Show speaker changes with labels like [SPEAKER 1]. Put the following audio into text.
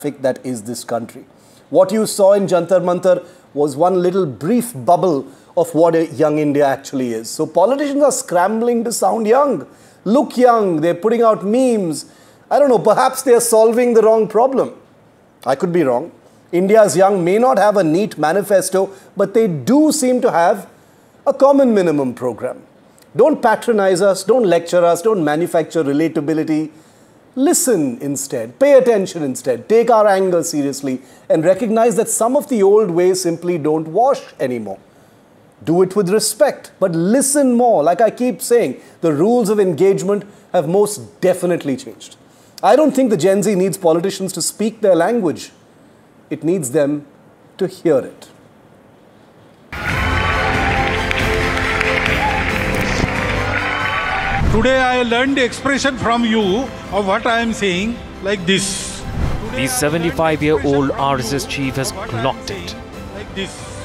[SPEAKER 1] that is this country. What you saw in Jantar Mantar was one little brief bubble of what a young India actually is. So politicians are scrambling to sound young, look young, they're putting out memes. I don't know, perhaps they're solving the wrong problem. I could be wrong. India's young may not have a neat manifesto, but they do seem to have a common minimum program. Don't patronize us, don't lecture us, don't manufacture relatability. Listen instead, pay attention instead, take our anger seriously and recognize that some of the old ways simply don't wash anymore. Do it with respect, but listen more. Like I keep saying, the rules of engagement have most definitely changed. I don't think the Gen Z needs politicians to speak their language. It needs them to hear it.
[SPEAKER 2] Today I learned the expression from you of what I am saying like this.
[SPEAKER 3] The 75-year-old RSS chief has clocked it.
[SPEAKER 2] Like this.